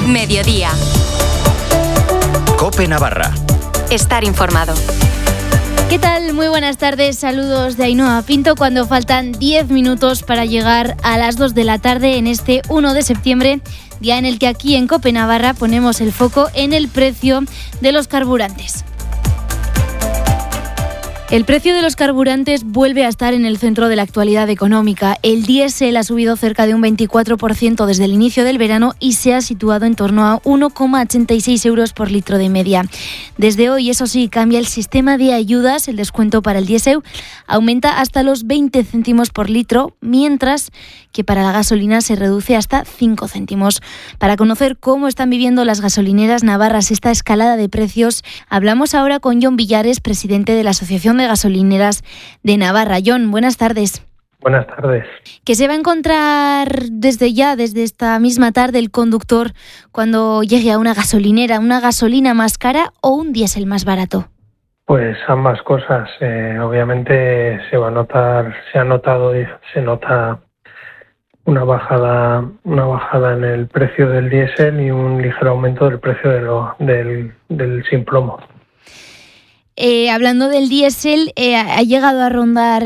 Mediodía. COPE Navarra. Estar informado. ¿Qué tal? Muy buenas tardes, saludos de Ainhoa Pinto cuando faltan 10 minutos para llegar a las 2 de la tarde en este 1 de septiembre, día en el que aquí en COPE Navarra ponemos el foco en el precio de los carburantes. El precio de los carburantes vuelve a estar en el centro de la actualidad económica. El diésel ha subido cerca de un 24% desde el inicio del verano y se ha situado en torno a 1,86 euros por litro de media. Desde hoy, eso sí, cambia el sistema de ayudas. El descuento para el diésel aumenta hasta los 20 céntimos por litro, mientras que para la gasolina se reduce hasta 5 céntimos. Para conocer cómo están viviendo las gasolineras navarras esta escalada de precios, hablamos ahora con Jon Villares, presidente de la Asociación de Gasolineras de Navarra. Jon, buenas tardes. Buenas tardes. ¿Qué se va a encontrar desde esta misma tarde el conductor cuando llegue a una gasolinera? ¿Una gasolina más cara o un diésel más barato? Pues ambas cosas. Obviamente se nota una bajada en el precio del diésel y un ligero aumento del precio del sin plomo. Hablando del diésel, ha llegado a rondar